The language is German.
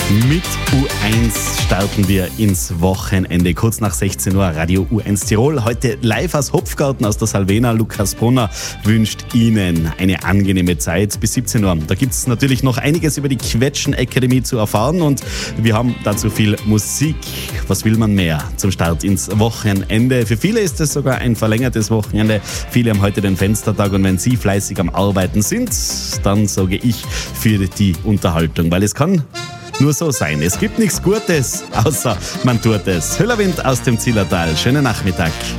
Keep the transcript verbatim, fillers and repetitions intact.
Mit U eins starten wir ins Wochenende. Kurz nach sechzehn Uhr, Radio U eins Tirol. Heute live aus Hopfgarten aus der Salvena. Lukas Brunner wünscht Ihnen eine angenehme Zeit bis siebzehn Uhr. Da gibt es natürlich noch einiges über die Quetschen Akademie zu erfahren und wir haben dazu viel Musik. Was will man mehr zum Start ins Wochenende? Für viele ist es sogar ein verlängertes Wochenende. Viele haben heute den Fenstertag und wenn Sie fleißig am Arbeiten sind, dann sorge ich für die Unterhaltung, weil es kann nur so sein. Es gibt nichts Gutes, außer man tut es. Höllerwind aus dem Zillertal. Schönen Nachmittag.